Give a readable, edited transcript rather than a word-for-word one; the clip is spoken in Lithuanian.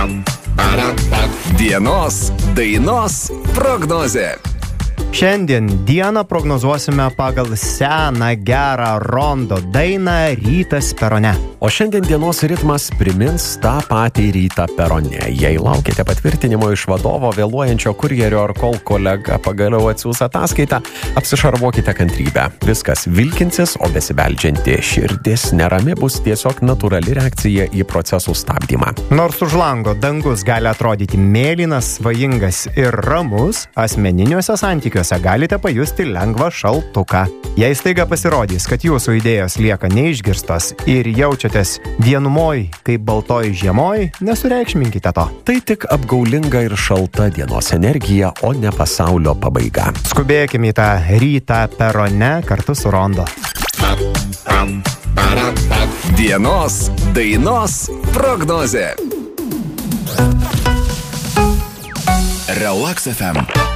Dienos dainos prognozė. Šiandien dieną prognozuosime pagal seną gerą Rondo dainą Rytas perone. O šiandien dienos ritmas primins tą patį rytą perone. Jei laukite patvirtinimo iš vadovo, vėluojančio kurjerio ar kol kolega pagaliau atsiųs ataskaitą, apsišarvuokite kantrybę. Viskas vilkinsis, o besibeldžianti širdis nerami bus tiesiog natūrali reakcija į procesų stabdymą. Nors už lango dangus gali atrodyti mėlynas, svajingas ir ramus, asmeniniuose santykiuose galite pajusti lengvą šaltuką. Jei staiga pasirodys, kad jūsų idėjos lieka neišgirstos ir jaučiatės vienumoj kaip baltoj žiemoj, nesureikšminkite to. Tai tik apgaulinga ir šalta dienos energija, o ne pasaulio pabaiga. Skubėkime į tą rytą perone kartu su Rondo. Dienos dainos prognozė. Relax FM.